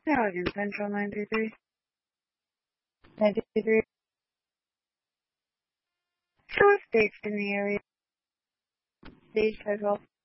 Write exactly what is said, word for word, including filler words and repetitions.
Allegan Central ninety-three. ninety-three. Show us dates in the area. Stage schedule.